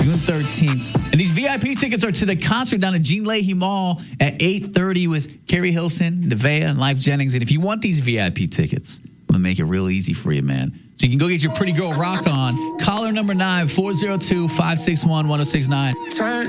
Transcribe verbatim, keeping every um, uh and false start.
June thirteenth. And these V I P tickets are to the concert down at Gene Leahy Mall at eight thirty with Carrie Hilson, Nevaeh, and Life Jennings. And if you want these V I P tickets, I'm going to make it real easy for you, man. So you can go get your Pretty Girl Rock on. Caller number nine, four oh two, five six one, one oh six nine.